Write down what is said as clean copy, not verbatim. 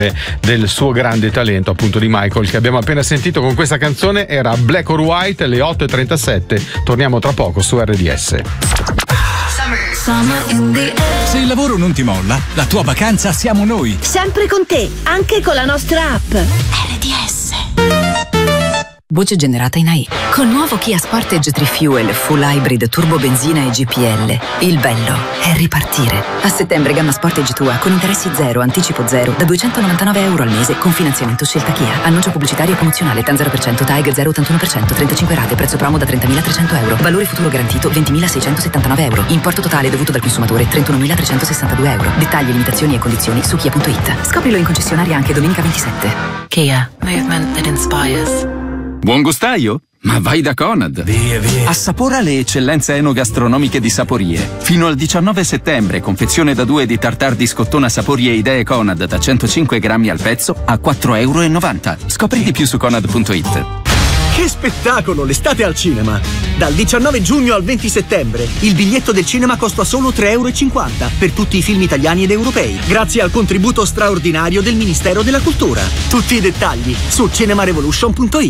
del suo grande talento, appunto di Michael, che abbiamo appena sentito con questa canzone. Era Black or White, le 8:37. Torniamo tra poco su RDS. Se il lavoro non ti molla, la tua vacanza siamo noi. Sempre con te, anche con la nostra app. RDS. Voce generata in AI. Con nuovo Kia Sportage 3 Fuel Full Hybrid Turbo Benzina e GPL. Il bello è ripartire. A settembre gamma Sportage tua con interessi zero, anticipo zero, da €299 al mese con finanziamento scelta Kia. Annuncio pubblicitario promozionale TAN 0%, TAEG 0,81%, 35 rate, prezzo promo da €30.300. Valore futuro garantito €20.679. Importo totale dovuto dal consumatore €31.362. Dettagli, limitazioni e condizioni su kia.it. Scoprilo in concessionaria anche domenica 27. Kia. Movement that inspires. Buon gustaio? Ma vai da Conad! Via. Assapora le eccellenze enogastronomiche di Saporie. Fino al 19 settembre, confezione da 2 di tartar di scottona Saporie Idee Conad da 105 grammi al pezzo a €4,90. Scopri di più su conad.it. Che spettacolo, l'estate al cinema! Dal 19 giugno al 20 settembre il biglietto del cinema costa solo €3,50 per tutti i film italiani ed europei, grazie al contributo straordinario del Ministero della Cultura. Tutti i dettagli su cinemarevolution.it.